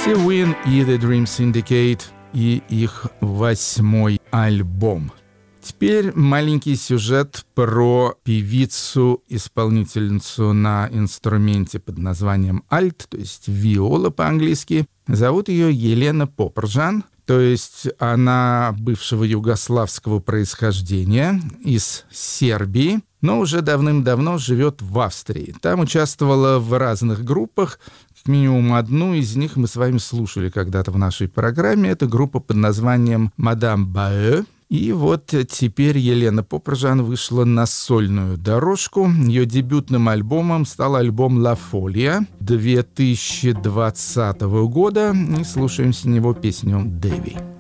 Sea Wind и The Dream Syndicate и их 8-й альбом. Теперь маленький сюжет про певицу-исполнительницу на инструменте под названием альт, то есть виола по-английски. Зовут ее Елена Попржан, то есть она бывшего югославского происхождения, из Сербии, но уже давным-давно живет в Австрии. Там участвовала в разных группах. Как минимум одну из них мы с вами слушали когда-то в нашей программе. Это группа под названием «Мадам Баэ». И вот теперь Елена Попржан вышла на сольную дорожку. Ее дебютным альбомом стал альбом «Ла Фолия» 2020 года. И слушаем с него песню «Дэви».